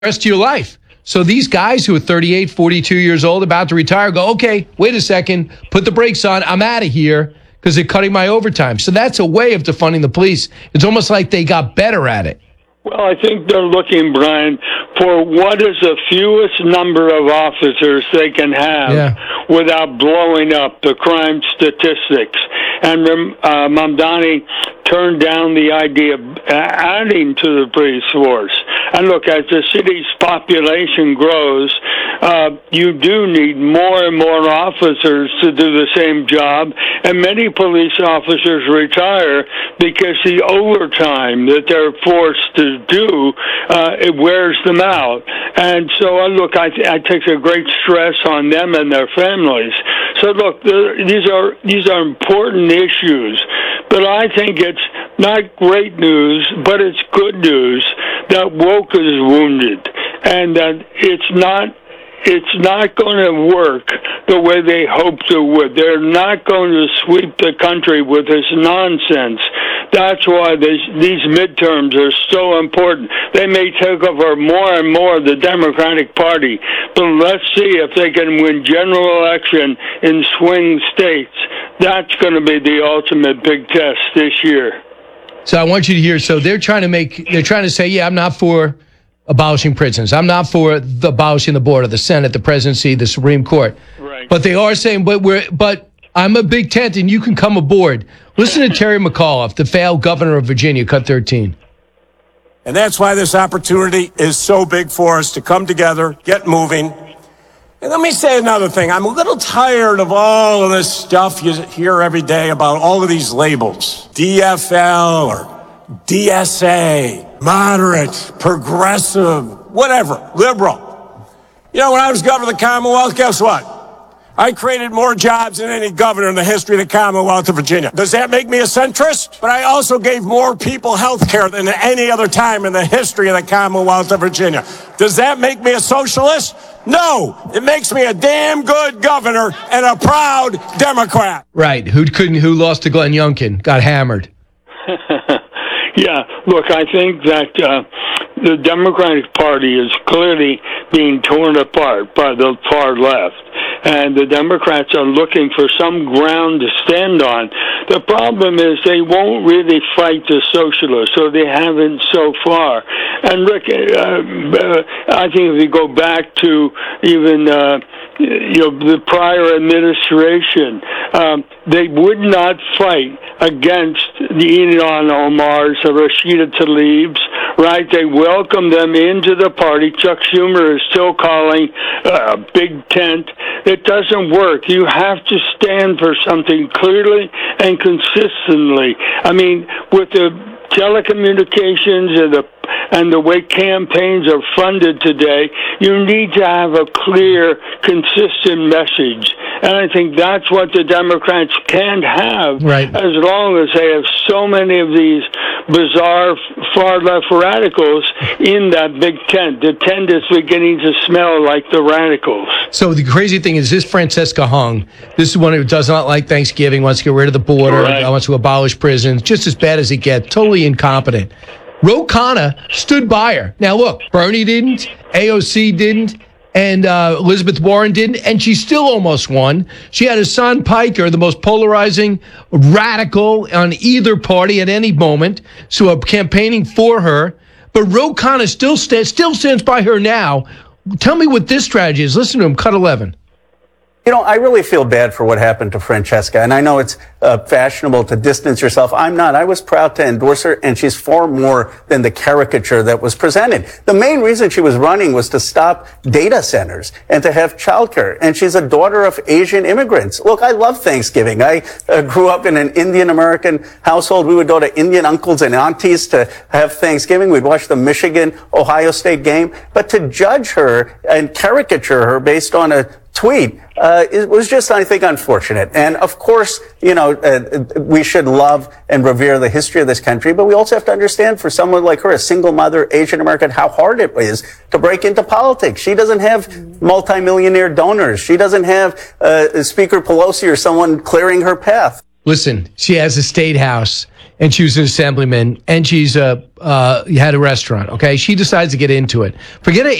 rest of your life. So these guys who are 38, 42 years old, about to retire, go, okay, wait a second, put the brakes on, I'm out of here because they're cutting my overtime. So that's a way of defunding the police. It's almost like they got better at it. Well, I think they're looking, Brian, for what is the fewest number of officers they can have without blowing up the crime statistics. And Mamdani turned down the idea of adding to the police force. And look, as the city's population grows, you do need more and more officers to do the same job. And many police officers retire because the overtime that they're forced to do, it wears them out. And so, look, I take a great stress on them and their families. So, look, these are important issues. But I think it's not great news, but it's good news that woke is wounded and that it's not going to work the way they hoped it would. They're not going to sweep the country with this nonsense. That's why these midterms are so important. They may take over more and more the Democratic Party, but let's see if they can win general election in swing states. That's going to be the ultimate big test this year. So I want you to hear, so they're trying to say, yeah, I'm not for abolishing prisons. I'm not for abolishing the board of the Senate, the presidency, the Supreme Court. Right. But they are saying, but I'm a big tent and you can come aboard. Listen to Terry McAuliffe, the failed governor of Virginia, cut 13. And that's why this opportunity is so big for us to come together, get moving. And let me say another thing. I'm a little tired of all of this stuff you hear every day about all of these labels. DFL or DSA, moderate, progressive, whatever, liberal. You know, when I was governor of the Commonwealth, guess what? I created more jobs than any governor in the history of the Commonwealth of Virginia. Does that make me a centrist? But I also gave more people health care than any other time in the history of the Commonwealth of Virginia. Does that make me a socialist? No. It makes me a damn good governor and a proud Democrat. Right. Who lost to Glenn Youngkin, got hammered. Yeah, look, I think that the Democratic Party is clearly being torn apart by the far left, and the Democrats are looking for some ground to stand on. The problem is they won't really fight the socialists, or they haven't so far. And Rick, I think if you go back to even the prior administration, they would not fight against the Ilhan Omars or Rashida Tlaib's, right? They welcomed them into the party. Chuck Schumer is still calling a big tent. It doesn't work. You have to stand for something clearly and consistently. I mean, with the telecommunications and the way campaigns are funded today, you need to have a clear, consistent message. And I think that's what the Democrats can't have, right, as long as they have so many of these bizarre far-left radicals in that big tent. The tent is beginning to smell like the radicals. So the crazy thing is this Francesca Hung, this is one who does not like Thanksgiving, wants to get rid of the border, right, wants to abolish prisons, just as bad as it gets, totally incompetent. Ro Khanna stood by her. Now, look, Bernie didn't, AOC didn't, and Elizabeth Warren didn't, and she still almost won. She had Hassan Piker, the most polarizing radical on either party at any moment, so campaigning for her. But Ro Khanna still stands by her now. Tell me what this strategy is. Listen to him, cut 11. You know, I really feel bad for what happened to Francesca, and I know it's fashionable to distance yourself. I'm not. I was proud to endorse her, and she's far more than the caricature that was presented. The main reason she was running was to stop data centers and to have childcare, and she's a daughter of Asian immigrants. Look, I love Thanksgiving. I grew up in an Indian-American household. We would go to Indian uncles and aunties to have Thanksgiving. We'd watch the Michigan-Ohio State game. But to judge her and caricature her based on a tweet, it was just, I think, unfortunate. And of course, you know, we should love and revere the history of this country, but we also have to understand for someone like her, a single mother, Asian American, how hard it is to break into politics. She doesn't have multimillionaire donors. She doesn't have Speaker Pelosi or someone clearing her path. Listen, she has a state house, and she was an assemblyman, and she's had a restaurant. Okay, she decides to get into it. Forget